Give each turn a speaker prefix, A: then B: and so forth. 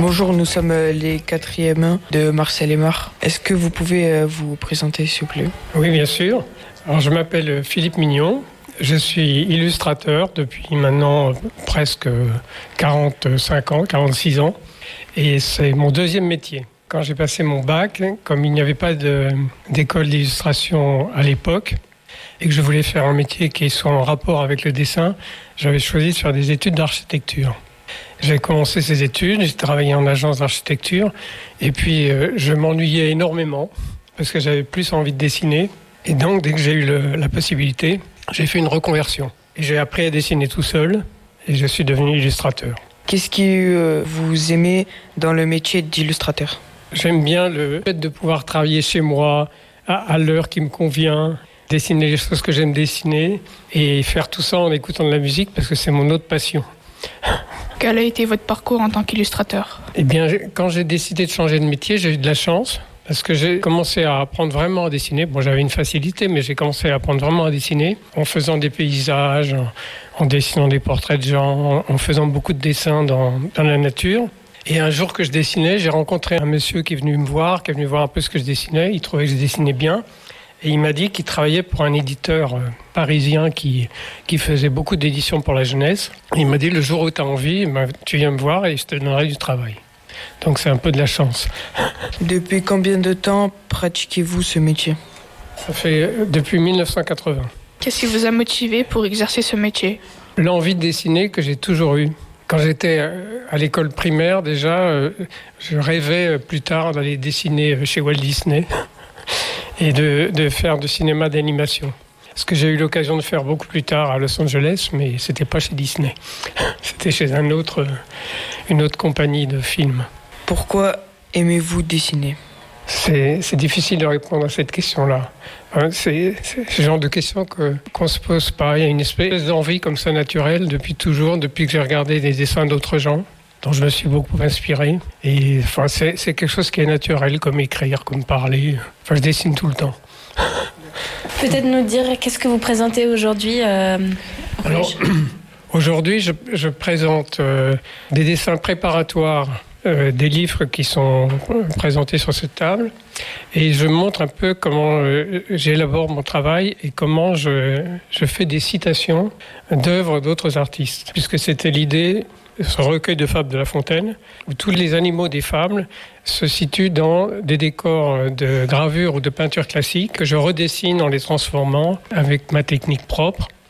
A: Bonjour, nous sommes les 4e de Marcel Aymar. Est-ce que vous pouvez vous présenter, s'il vous plaît?
B: Oui, bien sûr. Alors, je m'appelle Philippe Mignon. Je suis illustrateur depuis maintenant presque 45 ans, 46 ans. Et c'est mon deuxième métier. Quand j'ai passé mon bac, comme il n'y avait pas d'école d'illustration à l'époque, et que je voulais faire un métier qui soit en rapport avec le dessin, j'avais choisi de faire des études d'architecture. J'ai commencé ces études, j'ai travaillé en agence d'architecture, et puis je m'ennuyais énormément, parce que j'avais plus envie de dessiner. Et donc, dès que j'ai eu la possibilité, j'ai fait une reconversion. Et j'ai appris à dessiner tout seul, et je suis devenu illustrateur.
A: Qu'est-ce que vous aimez dans le métier d'illustrateur?
B: J'aime bien le fait de pouvoir travailler chez moi, à l'heure qui me convient, dessiner les choses que j'aime dessiner, et faire tout ça en écoutant de la musique, parce que c'est mon autre passion.
C: Quel a été votre parcours en tant qu'illustrateur?
B: Eh bien, quand j'ai décidé de changer de métier, j'ai eu de la chance. Parce que j'ai commencé à apprendre vraiment à dessiner. Bon, j'avais une facilité, mais j'ai commencé à apprendre vraiment à dessiner en faisant des paysages, en dessinant des portraits de gens, en faisant beaucoup de dessins dans la nature. Et un jour que je dessinais, j'ai rencontré un monsieur qui est venu me voir, qui est venu voir un peu ce que je dessinais. Il trouvait que je dessinais bien. Et il m'a dit qu'il travaillait pour un éditeur parisien qui faisait beaucoup d'éditions pour la jeunesse. Et il m'a dit, le jour où tu as envie, tu viens me voir et je te donnerai du travail. Donc c'est un peu de la chance.
A: Depuis combien de temps pratiquez-vous ce métier?
B: Ça fait depuis 1980.
C: Qu'est-ce qui vous a motivé pour exercer ce métier?
B: L'envie de dessiner que j'ai toujours eue. Quand j'étais à l'école primaire, déjà, je rêvais plus tard d'aller dessiner chez Walt Disney et de faire du cinéma d'animation. Ce que j'ai eu l'occasion de faire beaucoup plus tard à Los Angeles, mais c'était pas chez Disney. C'était chez une autre compagnie de films.
A: Pourquoi aimez-vous dessiner?
B: C'est difficile de répondre à cette question-là. C'est ce genre de question qu'on se pose pas. Il y a une espèce d'envie comme ça naturelle depuis toujours, depuis que j'ai regardé des dessins d'autres gens, dont je me suis beaucoup inspiré. Et enfin, c'est quelque chose qui est naturel, comme écrire, comme parler. Enfin, je dessine tout le temps.
D: Peut-être nous dire qu'est-ce que vous présentez aujourd'hui
B: Alors, aujourd'hui, je présente des dessins préparatoires, des livres qui sont présentés sur cette table, et je montre un peu comment j'élabore mon travail et comment je fais des citations d'œuvres d'autres artistes, puisque c'était l'idée, ce recueil de fables de La Fontaine, où tous les animaux des fables se situent dans des décors de gravure ou de peinture classique que je redessine en les transformant avec ma technique propre.